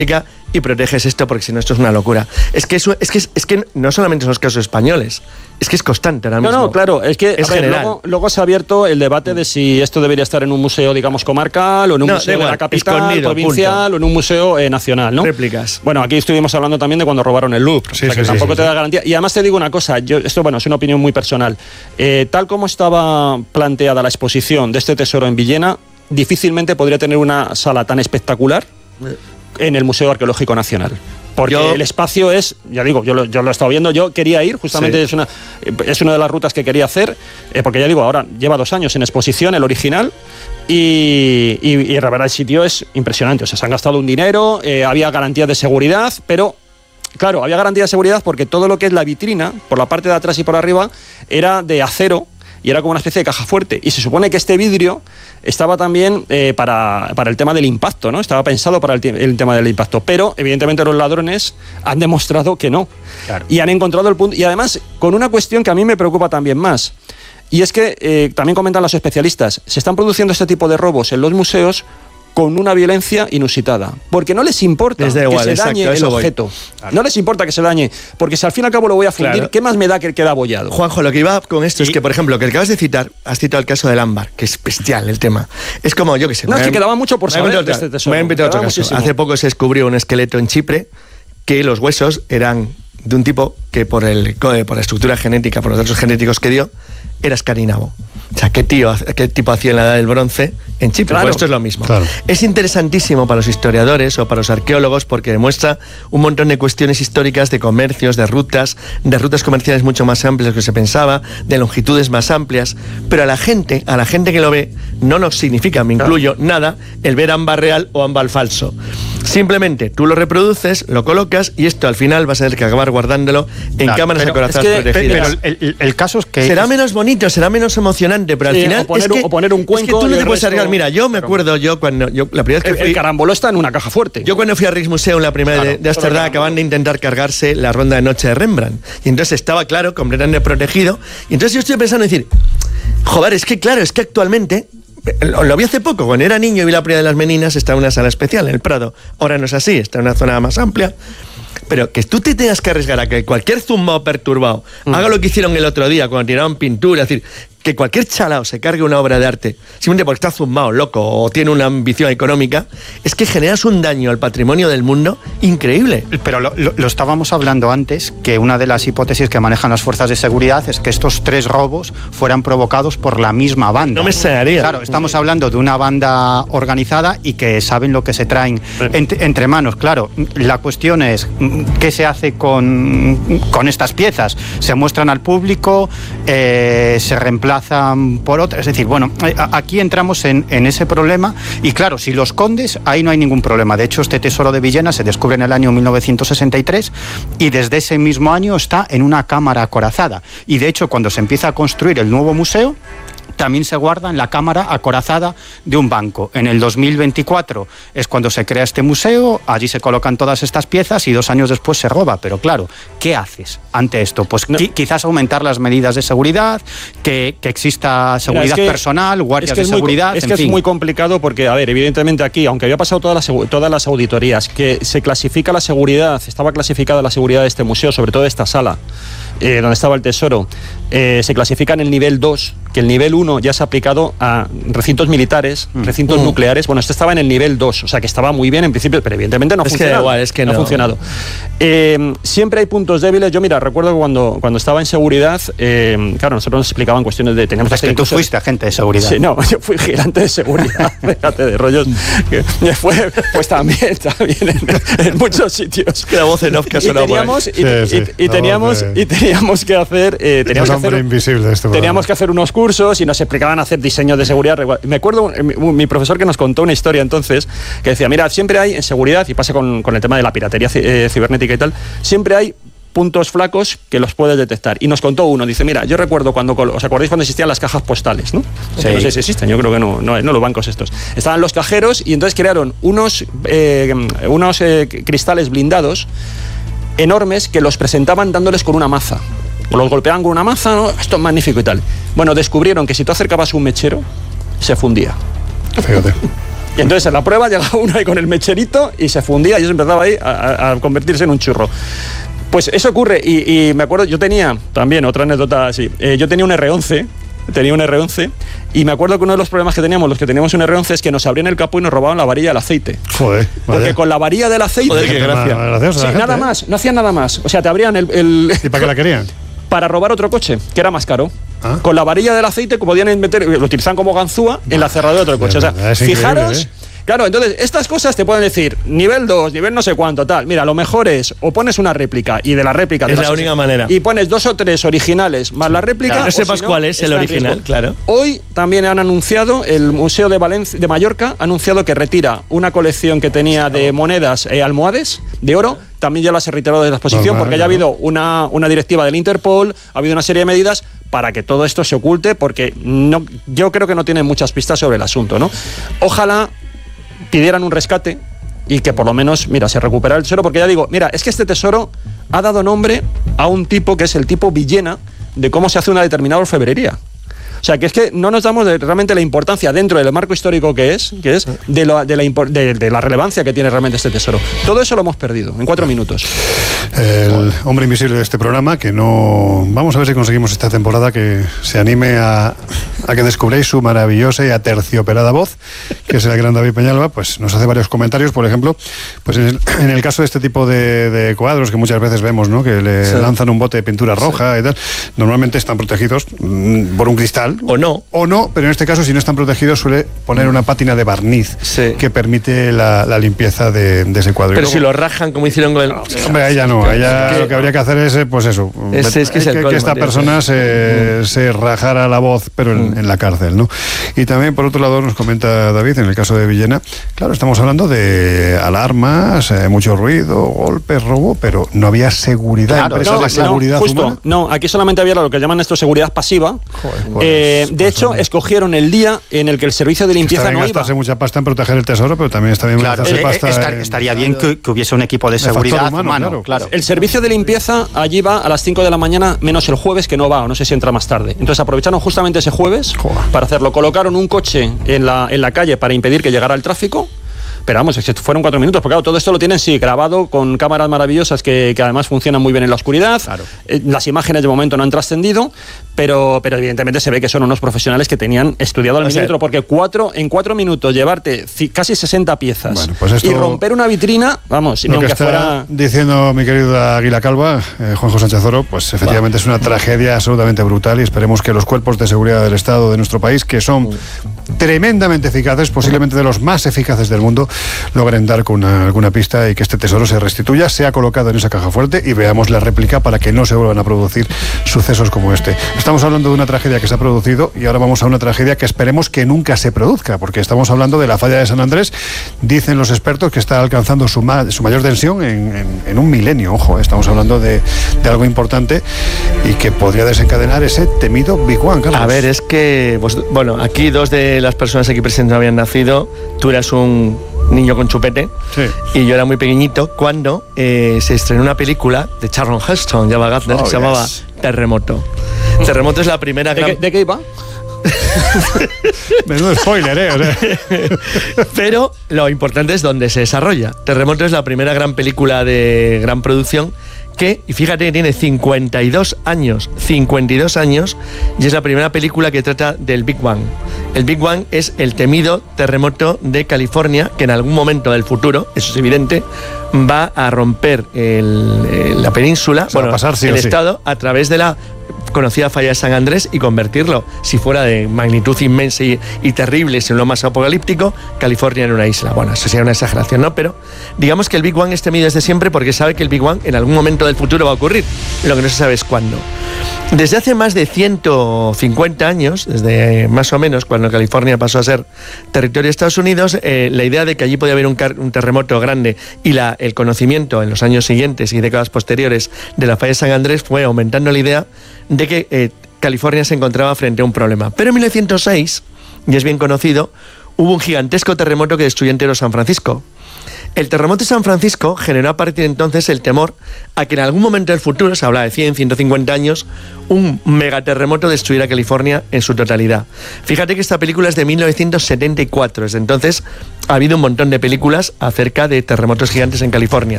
y proteges esto, porque si no esto es una locura. Es que no solamente son los casos españoles, es que es constante ahora mismo. No, claro, es que es luego se ha abierto el debate de si esto debería estar en un museo, digamos, comarcal, o en un museo de la capital, provincial, o en un museo nacional, ¿no? Réplicas. Bueno, aquí estuvimos hablando también de cuando robaron el Louvre, o sea que tampoco te da garantía. Y además te digo una cosa, esto es una opinión muy personal. Tal como estaba planteada la exposición de este tesoro en Villena, difícilmente podría tener una sala tan espectacular en el Museo Arqueológico Nacional. Porque el espacio es, ya digo, yo lo he estado viendo, yo quería ir, justamente es una de las rutas que quería hacer, porque ya digo, ahora lleva 2 años en exposición, el original, y la verdad el sitio es impresionante, o sea, se han gastado un dinero, había garantías de seguridad, pero claro, había garantías de seguridad porque todo lo que es la vitrina, por la parte de atrás y por arriba, era de acero, y era como una especie de caja fuerte. Y se supone que este vidrio estaba también para el tema del impacto, ¿no? Estaba pensado para el tema del impacto. Pero, evidentemente, los ladrones han demostrado que no. Claro. Y han encontrado el punto. Y además, con una cuestión que a mí me preocupa también más. Y es que, también comentan los especialistas, se están produciendo este tipo de robos en los museos con una violencia inusitada, porque no les importa que se dañe el objeto. Claro. No les importa que se dañe, porque si al fin y al cabo lo voy a fundir, claro. ¿Qué más me da que queda abollado? Juanjo, lo que iba con esto es que, por ejemplo, que acabas de citar, has citado el caso del ámbar, que es bestial el tema. Es como, yo qué sé. No, es que quedaba mucho por saber de este tesoro. Me he invitado a otro caso. Muchísimo. Hace poco se descubrió un esqueleto en Chipre que los huesos eran de un tipo que por la estructura genética, por los datos genéticos que dio, era escandinavo. O sea, ¿qué tipo hacía en la edad del bronce en Chipre? Claro. Pues esto es lo mismo. Claro. Es interesantísimo para los historiadores o para los arqueólogos porque demuestra un montón de cuestiones históricas de comercios, de rutas comerciales mucho más amplias de lo que se pensaba, de longitudes más amplias, pero a la gente que lo ve no nos significa, me incluyo, nada el ver ámbar real o ámbar falso. Simplemente tú lo reproduces, lo colocas y esto al final vas a tener que acabar guardándolo en cámaras acorazadas protegidas. Pero el caso es que... Será menos bonito, será menos emocionante, pero al final o poner un cuenco. Es que tú no te puedes arriesgar. Mira, yo me acuerdo, la primera vez que fui... El caramboló está en una caja fuerte. Yo cuando fui a Rijksmuseum, la primera de Ámsterdam, acaban de intentar cargarse la ronda de noche de Rembrandt. Y entonces estaba, claro, completamente protegido. Y entonces yo estoy pensando en decir, joder, es que actualmente... Lo vi hace poco, cuando era niño y vi la Prida de las Meninas, estaba en una sala especial en el Prado. Ahora no es así, está en una zona más amplia. Pero que tú te tengas que arriesgar a que cualquier zumbao perturbado haga lo que hicieron el otro día cuando tiraron pintura, es decir, que cualquier chalao se cargue una obra de arte simplemente porque está zumbao, loco o tiene una ambición económica, es que generas un daño al patrimonio del mundo increíble. Pero lo estábamos hablando antes, que una de las hipótesis que manejan las fuerzas de seguridad es que estos 3 robos fueran provocados por la misma banda. No me extrañaría. Claro, estamos hablando de una banda organizada y que saben lo que se traen entre manos. Claro, la cuestión es ¿qué se hace con estas piezas? ¿Se muestran al público? ¿Se reemplazan por otras? Es decir, bueno, aquí entramos en ese problema y claro, si lo escondes, ahí no hay ningún problema. De hecho, este tesoro de Villena se descubre en el año 1963 y desde ese mismo año está en una cámara acorazada. Y de hecho, cuando se empieza a construir el nuevo museo, también se guarda en la cámara acorazada de un banco. En el 2024 es cuando se crea este museo, allí se colocan todas estas piezas y 2 años después se roba. Pero claro, ¿qué haces ante esto? Pues quizás aumentar las medidas de seguridad, que exista seguridad personal, guardias de seguridad, es muy complicado porque, a ver, evidentemente aquí, aunque había pasado todas las auditorías, que se clasifica la seguridad, estaba clasificada la seguridad de este museo, sobre todo de esta sala, donde estaba el tesoro, se clasifica en el nivel 2, que el nivel 1 ya se ha aplicado a recintos militares, recintos nucleares. Bueno, este estaba en el nivel 2, o sea que estaba muy bien en principio, pero evidentemente no ha funcionado. No ha funcionado. Siempre hay puntos débiles. Yo, mira, recuerdo cuando estaba en seguridad, claro, nosotros nos explicaban cuestiones de... Es que tú fuiste agente de seguridad. Sí, no, yo fui vigilante de seguridad, fíjate, de rollos. Pues también en muchos sitios. Que la voz en off que sonaba. Teníamos que hacer... teníamos que hacer unos cursos y nos explicaban hacer diseños de seguridad. Me acuerdo mi profesor que nos contó una historia entonces que decía, mira, siempre hay en seguridad, y pasa con el tema de la piratería cibernética y tal, siempre hay puntos flacos que los puedes detectar. Y nos contó uno, dice, mira, yo recuerdo ¿os acordáis cuando existían las cajas postales, no? Sí. No sé si existen, yo creo que no los bancos estos. Estaban los cajeros y entonces crearon unos cristales blindados enormes que los presentaban dándoles con una maza. O los golpeaban con una maza, ¿no? Esto es magnífico y tal. Bueno, descubrieron que si tú acercabas un mechero, se fundía. Fíjate. Y entonces en la prueba llegaba uno ahí con el mecherito y se fundía y eso empezaba ahí a convertirse en un churro. Pues eso ocurre y me acuerdo, yo tenía también otra anécdota así, yo tenía un R11 y me acuerdo que uno de los problemas que teníamos, los que teníamos un R11, es que nos abrían el capó y nos robaban la varilla del aceite. Joder, porque con la varilla del aceite... Joder, qué gracia. Sí, nada más, no hacían nada más. O sea, te abrían ¿Y para qué la querían? Para robar otro coche, que era más caro. ¿Ah? Con la varilla del aceite podían meter, lo utilizaban como ganzúa en la cerradura de otro coche. O sea, fijaros... Claro, entonces, estas cosas te pueden decir nivel 2, nivel no sé cuánto, tal. Mira, lo mejor es o pones una réplica y de la réplica... Es la única manera. Y pones 2 o 3 originales más la réplica... Claro, no sepas cuál es el original, claro. Hoy también han anunciado, el Museo de Mallorca ha anunciado que retira una colección que tenía de monedas almohades de oro. También ya las ha retirado de la exposición porque ya ha habido una directiva del Interpol, ha habido una serie de medidas para que todo esto se oculte, porque yo creo que no tienen muchas pistas sobre el asunto, ¿no? Ojalá pidieran un rescate y que por lo menos, mira, se recupera el tesoro, porque ya digo, mira, es que este tesoro ha dado nombre a un tipo que es el tipo Villena de cómo se hace una determinada orfebrería. O sea, que es que no nos damos realmente la importancia dentro del marco histórico que es de la relevancia que tiene realmente este tesoro. Todo eso lo hemos perdido en 4 minutos. El hombre invisible de este programa, que no... Vamos a ver si conseguimos esta temporada que se anime a que descubréis su maravillosa y aterciopelada voz, que es el gran David Peñalba. Pues nos hace varios comentarios, por ejemplo, pues en el caso de este tipo de cuadros que muchas veces vemos, ¿no? Que le lanzan un bote de pintura roja y tal, normalmente están protegidos por un cristal. O no, pero en este caso, si no están protegidos, suele poner una pátina de barniz que permite la limpieza de ese cuadro. Pero si lo rajan como hicieron con el... Hombre, a ella no, a ella lo que habría que hacer es, pues eso, que esta persona se rajara la voz, pero en la cárcel, ¿no? Y también, por otro lado, nos comenta David, en el caso de Villena, claro, estamos hablando de alarmas, mucho ruido, golpes, robo, pero no había seguridad, claro, seguridad humana. No, aquí solamente había lo que llaman esto seguridad pasiva. De hecho, escogieron el día en el que el servicio de limpieza no iba. Gastarse mucha pasta en proteger el tesoro, pero también está bien gastarse pasta. Estaría bien que hubiese un equipo de seguridad humano. Claro. El servicio de limpieza allí va a las 5 de la mañana, menos el jueves, que no va, o no sé si entra más tarde. Entonces aprovecharon justamente ese jueves para hacerlo. Colocaron un coche en la calle para impedir que llegara el tráfico. Pero vamos, fueron 4 minutos, porque claro, todo esto lo tienen grabado con cámaras maravillosas que además funcionan muy bien en la oscuridad. Claro. Las imágenes de momento no han trascendido, pero evidentemente se ve que son unos profesionales que tenían estudiado al milímetro, porque en 4 minutos llevarte casi 60 piezas y romper una vitrina, vamos, lo que está diciendo mi querido Águila Calva, Juanjo Sánchez Oro, pues efectivamente es una tragedia absolutamente brutal, y esperemos que los cuerpos de seguridad del Estado de nuestro país, que son tremendamente eficaces, posiblemente de los más eficaces del mundo, logren dar con alguna pista y que este tesoro se restituya, sea colocado en esa caja fuerte y veamos la réplica para que no se vuelvan a producir sucesos como este. Estamos hablando de una tragedia que se ha producido y ahora vamos a una tragedia que esperemos que nunca se produzca, porque estamos hablando de la falla de San Andrés. Dicen los expertos que está alcanzando su mayor tensión en un milenio. Ojo, estamos hablando de algo importante y que podría desencadenar ese temido Big One, Carlos. A ver, es que, pues, bueno, aquí 2 de las personas aquí presentes no habían nacido. Tú eras un niño con chupete, y yo era muy pequeñito cuando se estrenó una película de Charlton Heston, que se llamaba Terremoto. Terremoto es la primera gran... ¿De qué iba? Menudo spoiler, O sea. Pero lo importante es dónde se desarrolla. Terremoto es la primera gran película de gran producción y fíjate que tiene 52 años, y es la primera película que trata del Big Bang. El Big Bang es el temido terremoto de California, que en algún momento del futuro, eso es evidente, va a romper la península, el estado, a través de la conocida falla de San Andrés, y convertirlo, si fuera de magnitud inmensa y terrible, en lo más apocalíptico, California en una isla. Bueno, eso sería una exageración, ¿no? Pero digamos que el Big Bang es temido desde siempre porque sabe que el Big Bang en algún momento del futuro va a ocurrir, lo que no se sabe es cuándo. Desde hace más de 150 años, desde más o menos cuando California pasó a ser territorio de Estados Unidos, la idea de que allí podía haber un terremoto grande y el conocimiento en los años siguientes y décadas posteriores de la falla de San Andrés fue aumentando la idea de que California se encontraba frente a un problema. Pero en 1906, y es bien conocido, hubo un gigantesco terremoto que destruyó entero San Francisco. El terremoto de San Francisco generó a partir de entonces el temor a que en algún momento del futuro, se habla de 100, 150 años, un megaterremoto destruyera California en su totalidad. Fíjate que esta película es de 1974, desde entonces ha habido un montón de películas acerca de terremotos gigantes en California.